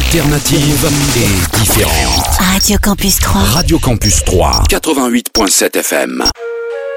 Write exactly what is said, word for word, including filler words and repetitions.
alternative et différente. Radio Campus trois. Radio Campus trois, quatre-vingt-huit virgule sept F M.